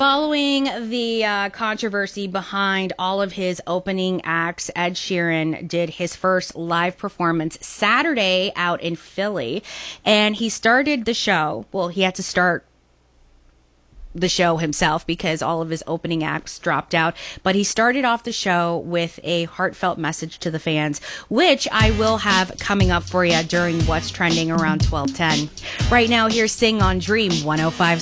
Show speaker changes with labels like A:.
A: Following the controversy behind all of his opening acts, Ed Sheeran did his first live performance Saturday out in Philly, and he started the show. Well, he had to start the show himself because all of his opening acts dropped out, but he started off the show with a heartfelt message to the fans, which I will have coming up for you during What's Trending around 12:10. Right now, here's Sing on Dream 105.